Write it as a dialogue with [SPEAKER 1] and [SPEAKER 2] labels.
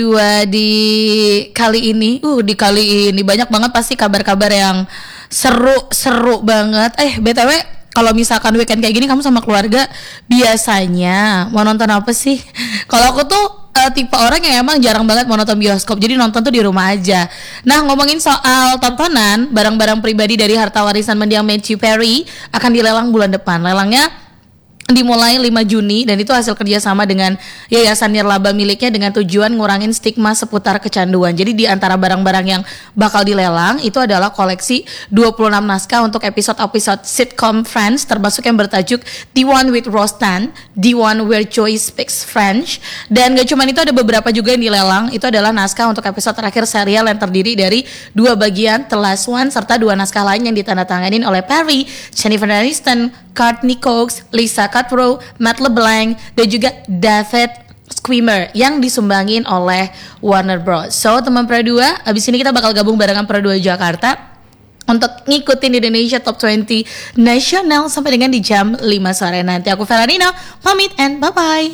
[SPEAKER 1] Dua di kali ini banyak banget pasti kabar-kabar yang seru banget. BTW kalau misalkan weekend kayak gini kamu sama keluarga biasanya mau nonton apa sih? Kalau aku tuh tipe orang yang emang jarang banget mau nonton bioskop, jadi nonton tuh di rumah aja. Nah, ngomongin soal tontonan, barang-barang pribadi dari harta warisan mendiang Matthew Perry akan dilelang bulan depan. Lelangnya dimulai 5 Juni dan itu hasil kerjasama dengan Yayasan Nirlaba miliknya dengan tujuan ngurangin stigma seputar kecanduan. Jadi di antara barang-barang yang bakal dilelang itu adalah koleksi 26 naskah untuk episode-episode sitcom Friends, termasuk yang bertajuk The One with Rostan, The One Where Joey Speaks French. Dan gak cuma itu, ada beberapa juga yang dilelang. Itu adalah naskah untuk episode terakhir serial yang terdiri dari 2 bagian, The Last One, serta 2 naskah lain yang ditandatanganin oleh Perry, Jennifer Aniston, Courtney Cox, Lisa Kudrow, Matt LeBlanc, dan juga David Schwimmer yang disumbangin oleh Warner Bros. So teman Pro 2, abis ini kita bakal gabung barengan Pro 2 Jakarta untuk ngikutin Indonesia Top 20 Nasional sampai dengan di jam 5 sore nanti. Aku Feranina, pamit and bye-bye.